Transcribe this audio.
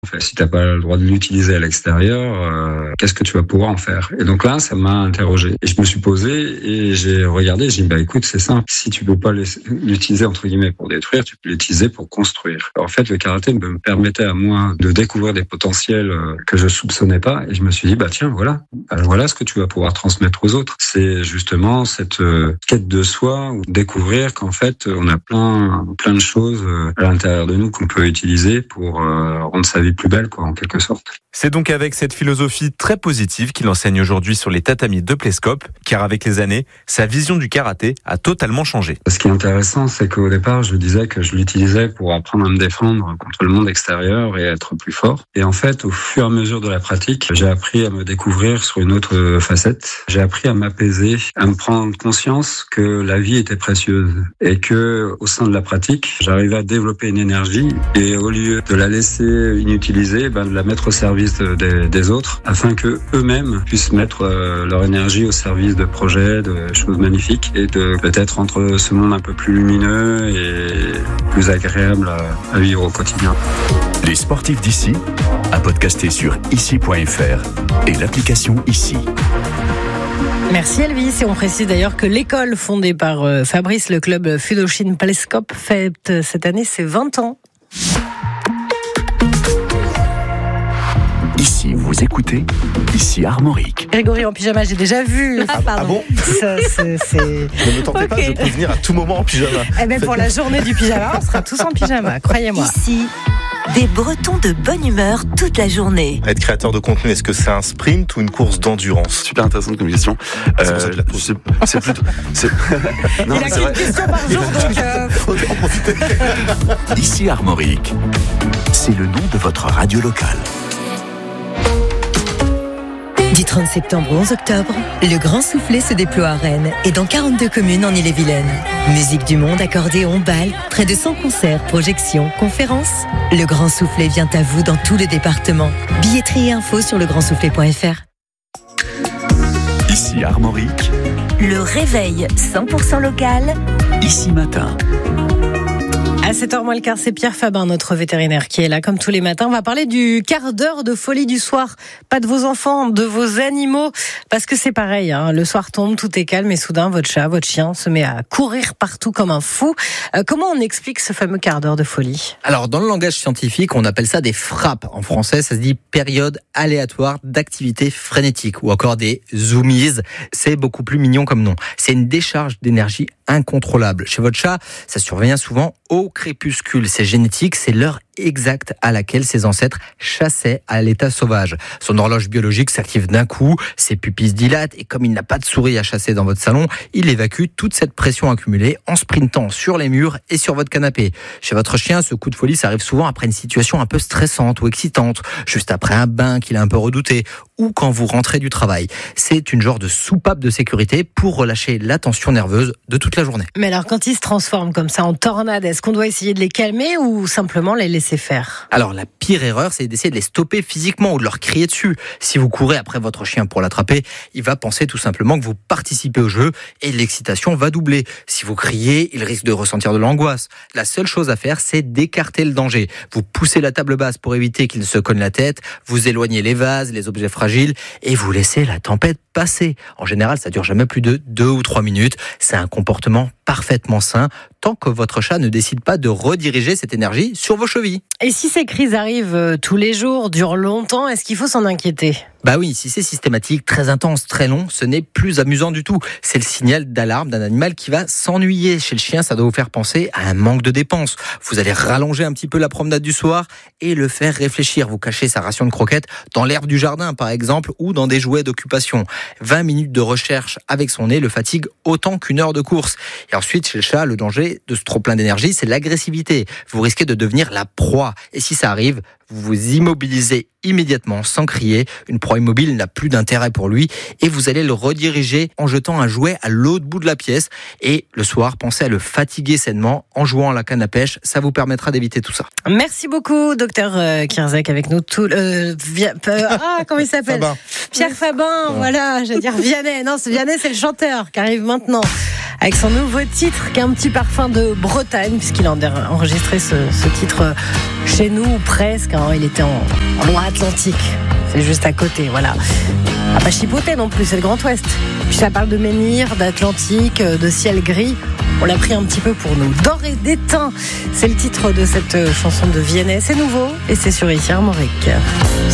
En fait, si t'as pas le droit de l'utiliser à l'extérieur, qu'est-ce que tu vas pouvoir en faire? Et donc là, ça m'a interrogé. Et je me suis posé et j'ai regardé. J'ai dit, écoute, c'est simple. Si tu peux pas l'utiliser entre guillemets pour détruire, tu peux l'utiliser pour construire. En fait, le karaté me permettait à moi de découvrir des potentiels que je soupçonnais pas. Et je me suis dit, tiens, voilà ce que tu vas pouvoir transmettre aux autres. C'est justement cette quête de soi, ou découvrir qu'en fait, on a plein de choses à l'intérieur de nous qu'on peut utiliser pour rendre sa vie plus belle, en quelque sorte. C'est donc avec cette philosophie très positive qu'il enseigne aujourd'hui sur les tatamis de Plescope, car avec les années, sa vision du karaté a totalement changé. Ce qui est intéressant, c'est qu'au départ, je disais que je l'utilisais pour apprendre à me défendre contre le monde extérieur et être plus fort. Et en fait, au fur et à mesure de la pratique, j'ai appris à me découvrir sur une autre facette. J'ai appris à m'apaiser, à me prendre conscience que la vie était précieuse et que, au sein de la pratique, j'arrivais à développer une énergie et au lieu de la laisser inutilisée, de la mettre au service des autres, afin que eux-mêmes puissent mettre leur énergie au service de projets, de choses magnifiques et de peut-être rendre ce monde un peu plus lumineux et plus agréable à vivre au quotidien. Les sportifs d'ici, à podcaster sur ici.fr et l'application Ici. Merci Elvis, et on précise d'ailleurs que l'école fondée par Fabrice, le club Fudoshin Plescope, fête cette année ses 20 ans. Ici, vous écoutez, Ici Armorique. Grégory en pyjama, j'ai déjà vu. Ah bon? Ça, Ne me tentez pas, je peux venir à tout moment en pyjama. Pour la journée du pyjama, on sera tous en pyjama, croyez-moi. Ici, des Bretons de bonne humeur toute la journée. Être créateur de contenu, est-ce que c'est un sprint ou une course d'endurance? Super intéressante comme question. C'est pour ça que je la pose. C'est plutôt... Non, il a qu'une question par jour, donc... Faut en profiter. Ici Armorique, c'est le nom de votre radio locale. Du 30 septembre au 11 octobre, le Grand Soufflet se déploie à Rennes et dans 42 communes en Ille-et-Vilaine. Musique du monde, accordéon, bal, près de 100 concerts, projections, conférences. Le Grand Soufflet vient à vous dans tout le département. Billetterie et infos sur legrandssoufflet.fr. Ici Armorique, Le réveil 100% local. Ici Matin. À 7h moins le quart, c'est Pierre Fabin, notre vétérinaire, qui est là comme tous les matins. On va parler du quart d'heure de folie du soir. Pas de vos enfants, de vos animaux. Parce que c'est pareil, le soir tombe, tout est calme et soudain, votre chat, votre chien se met à courir partout comme un fou. Comment on explique ce fameux quart d'heure de folie? Alors, dans le langage scientifique, on appelle ça des frappes. En français, ça se dit période aléatoire d'activité frénétique ou encore des zoomies. C'est beaucoup plus mignon comme nom. C'est une décharge d'énergie incontrôlable. Chez votre chat, ça survient souvent au crépuscule. C'est génétique, c'est l'heure exacte à laquelle ses ancêtres chassaient à l'état sauvage. Son horloge biologique s'active d'un coup, ses pupilles se dilatent et comme il n'a pas de souris à chasser dans votre salon, il évacue toute cette pression accumulée en sprintant sur les murs et sur votre canapé. Chez votre chien, ce coup de folie, ça arrive souvent après une situation un peu stressante ou excitante, juste après un bain qu'il a un peu redouté ou quand vous rentrez du travail. C'est une genre de soupape de sécurité pour relâcher la tension nerveuse de toute la journée. Mais alors, quand ils se transforment comme ça en tornade, est-ce qu'on doit essayer de les calmer ou simplement les laisser faire? Alors, la pire erreur, c'est d'essayer de les stopper physiquement ou de leur crier dessus. Si vous courez après votre chien pour l'attraper, il va penser tout simplement que vous participez au jeu et l'excitation va doubler. Si vous criez, il risque de ressentir de l'angoisse. La seule chose à faire, c'est d'écarter le danger. Vous poussez la table basse pour éviter qu'il ne se cogne la tête, vous éloignez les vases, les objets fragiles et vous laissez la tempête passer. En général, ça dure jamais plus de 2 ou 3 minutes. C'est un comportement parfaitement sain tant que votre chat ne décide pas de rediriger cette énergie sur vos chevilles. Et si ces crises arrivent tous les jours, durent longtemps, est-ce qu'il faut s'en inquiéter? Bah oui, si c'est systématique, très intense, très long, ce n'est plus amusant du tout. C'est le signal d'alarme d'un animal qui va s'ennuyer. Chez le chien, ça doit vous faire penser à un manque de dépenses. Vous allez rallonger un petit peu la promenade du soir et le faire réfléchir. Vous cachez sa ration de croquettes dans l'herbe du jardin, par exemple, ou dans des jouets d'occupation. 20 minutes de recherche avec son nez le fatigue autant qu'une heure de course. Et ensuite, chez le chat, le danger de ce trop-plein d'énergie, c'est l'agressivité. Vous risquez de devenir la proie. Et si ça arrive, vous vous immobilisez immédiatement sans crier. Une proie immobile n'a plus d'intérêt pour lui et vous allez le rediriger en jetant un jouet à l'autre bout de la pièce. Et le soir, pensez à le fatiguer sainement en jouant à la canne à pêche. Ça vous permettra d'éviter tout ça. Merci beaucoup, docteur Kierzek, avec nous. Comment il s'appelle? Fabin. Pierre Fabin, voilà, je veux dire Vianney. Non, Vianney, c'est le chanteur qui arrive maintenant avec son nouveau titre qui a un petit parfum de Bretagne puisqu'il a enregistré ce titre chez nous, ou presque. Non, il était en Loire-Atlantique. C'est juste à côté, voilà. À pas chipoter non plus, c'est le Grand Ouest. Puis ça parle de menhir, d'Atlantique, de ciel gris. On l'a pris un petit peu pour nous. D'or et d'étain, c'est le titre de cette chanson de Vianney. C'est nouveau et c'est sur Ici Armorique.